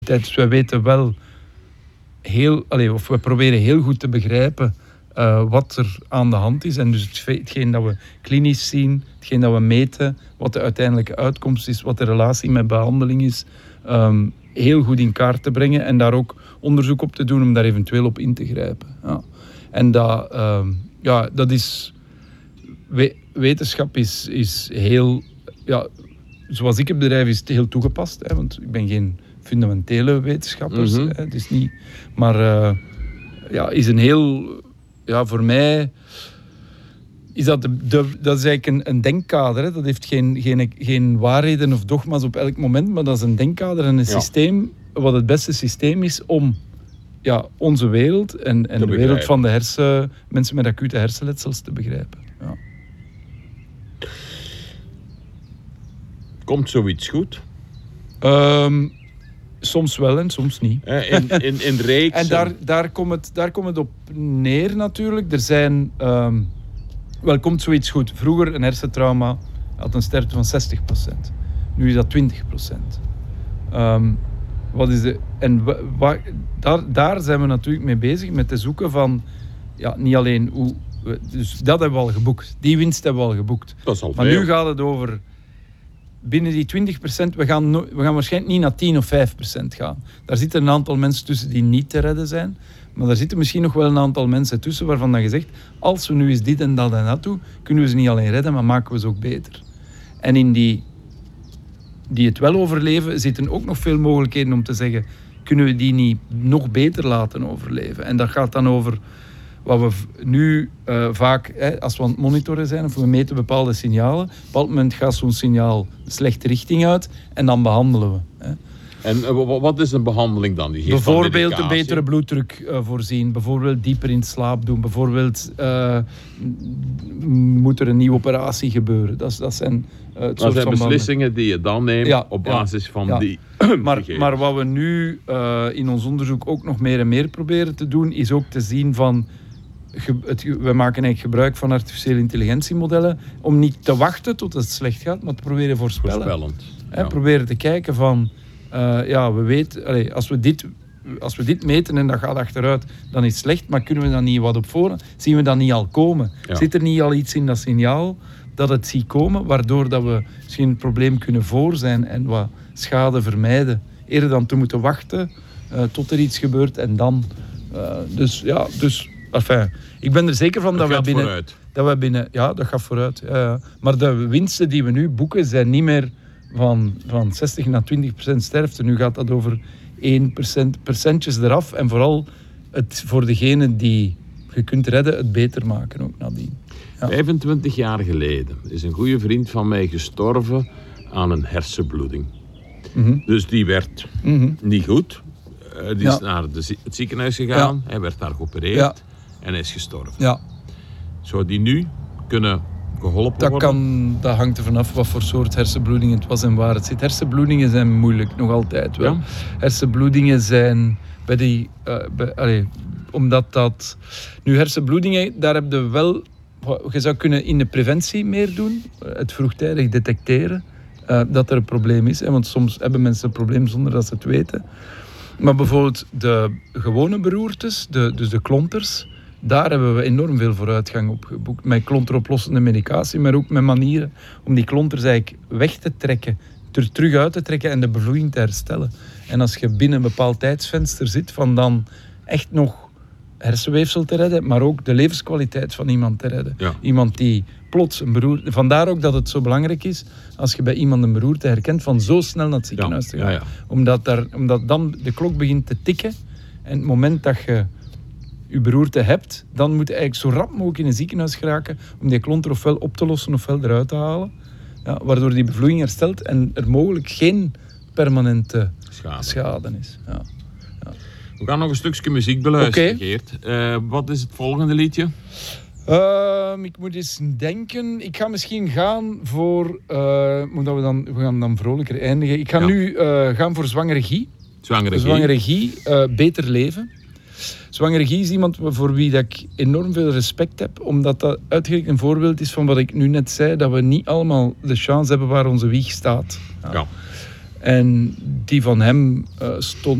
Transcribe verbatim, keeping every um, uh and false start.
Dus wij weten wel heel, allez, of we proberen heel goed te begrijpen uh, wat er aan de hand is. En dus het, hetgeen dat we klinisch zien, hetgeen dat we meten, wat de uiteindelijke uitkomst is, wat de relatie met behandeling is, um, heel goed in kaart te brengen en daar ook onderzoek op te doen om daar eventueel op in te grijpen. Ja. En dat, um, ja, dat is... We, wetenschap is, is heel... Ja, zoals ik het bedrijf is het heel toegepast, hè, want ik ben geen fundamentele wetenschappers. Mm-hmm. Hè, het is niet... Maar uh, ja, is een heel... Ja, voor mij... Is dat, de, de, dat is eigenlijk een, een denkkader. Hè. Dat heeft geen, geen, geen waarheden of dogma's op elk moment, maar dat is een denkkader en een ja. systeem, wat het beste systeem is om ja, onze wereld en, en de wereld van de hersen, mensen met acute hersenletsels te begrijpen. Ja. Komt zoiets goed? Um, soms wel en soms niet. In, in, in reeks. En daar, daar, komt het, daar komt het op neer natuurlijk. Er zijn... Um, wel, komt zoiets goed. Vroeger een hersentrauma had een sterfte van zestig procent. Nu is dat twintig procent. Um, wat is de... En wa, wa, daar, daar zijn we natuurlijk mee bezig, met te zoeken van... Ja, niet alleen hoe... Dus dat hebben we al geboekt. Die winst hebben we al geboekt. Dat is al maar veel. Nu gaat het over... Binnen die twintig procent, we gaan, no, we gaan waarschijnlijk niet naar tien of vijf procent gaan. Daar zitten een aantal mensen tussen die niet te redden zijn. Maar daar zitten misschien nog wel een aantal mensen tussen waarvan dat je zegt, als we nu eens dit en dat en dat doen, kunnen we ze niet alleen redden, maar maken we ze ook beter. En in die, die het wel overleven, zitten ook nog veel mogelijkheden om te zeggen, kunnen we die niet nog beter laten overleven? En dat gaat dan over wat we nu uh, vaak, hè, als we aan het monitoren zijn of we meten bepaalde signalen, op een bepaald moment gaat zo'n signaal de slechte richting uit en dan behandelen we. Hè. En uh, wat is een behandeling dan? Die geeft bijvoorbeeld een betere bloeddruk uh, voorzien, bijvoorbeeld dieper in slaap doen, bijvoorbeeld uh, moet er een nieuwe operatie gebeuren. Dat, dat zijn, uh, het dat zijn beslissingen die je dan neemt ja, op basis ja, van ja. die maar, maar wat we nu uh, in ons onderzoek ook nog meer en meer proberen te doen, is ook te zien van... Ge, het, we maken eigenlijk gebruik van artificiële intelligentiemodellen om niet te wachten tot het slecht gaat, maar te proberen voorspellen. Voorspellend. Hè, ja. Proberen te kijken van... Uh, ja, we weten, allez, als, we dit, als we dit meten en dat gaat achteruit, dan is het slecht, maar kunnen we dan niet wat op voorhand? Zien we dat niet al komen? Ja. Zit er niet al iets in dat signaal dat het ziet komen, waardoor dat we misschien een probleem kunnen voor zijn en wat schade vermijden, eerder dan te moeten wachten uh, tot er iets gebeurt en dan... Uh, dus ja, dus... Enfin, ik ben er zeker van dat, dat we binnen... Vooruit. Dat we binnen... Ja, dat gaat vooruit. Ja, ja. Maar de winsten die we nu boeken zijn niet meer van, van zestig naar twintig procent sterfte. Nu gaat dat over één procent, percentjes eraf. En vooral het voor degene die je kunt redden, het beter maken ook nadien. Ja. vijfentwintig jaar geleden is een goede vriend van mij gestorven aan een hersenbloeding. Mm-hmm. Dus die werd mm-hmm. niet goed. Uh, die ja. is naar de, het ziekenhuis gegaan. Ja. Hij werd daar geopereerd. Ja. En hij is gestorven. Ja. Zou die nu kunnen geholpen dat worden? Kan, dat hangt ervan af wat voor soort hersenbloedingen het was en waar het zit. Hersenbloedingen zijn moeilijk, nog altijd wel. Ja? Hersenbloedingen zijn bij die... Uh, bij, allez, omdat dat... Nu, hersenbloedingen, daar heb je wel... Je zou kunnen in de preventie meer doen. Het vroegtijdig detecteren. Uh, dat er een probleem is. Hè, want soms hebben mensen een probleem zonder dat ze het weten. Maar bijvoorbeeld de gewone beroertes, de, dus de klonters... Daar hebben we enorm veel vooruitgang op geboekt. Met klonteroplossende medicatie, maar ook met manieren om die klonters eigenlijk weg te trekken, er terug uit te trekken en de bevloeiing te herstellen. En als je binnen een bepaald tijdsvenster zit, van dan echt nog hersenweefsel te redden, maar ook de levenskwaliteit van iemand te redden. Ja. Iemand die plots een beroerte... Vandaar ook dat het zo belangrijk is, als je bij iemand een beroerte herkent, van zo snel naar het ziekenhuis te gaan. Ja, ja, ja. Omdat, daar, omdat dan de klok begint te tikken en het moment dat je je beroerte hebt, dan moet je eigenlijk zo rap mogelijk in een ziekenhuis geraken om die klonter ofwel op te lossen ofwel eruit te halen. Ja, waardoor die bevloeiing herstelt en er mogelijk geen permanente schade, schade is. Ja. Ja. We gaan nog een stukje muziek beluisteren, okay. Geert. Uh, wat is het volgende liedje? Uh, ik moet eens denken. Ik ga misschien gaan voor... Uh, omdat we, dan, we gaan dan vrolijker eindigen. Ik ga ja. nu uh, gaan voor Zwangere Guy. Zwangere Guy. Zwangere Guy, uh, Beter Leven. Zwangere Guy is iemand voor wie dat ik enorm veel respect heb, omdat dat uitgerekend een voorbeeld is van wat ik nu net zei, dat we niet allemaal de chance hebben waar onze wieg staat. Ja. En die van hem uh, stond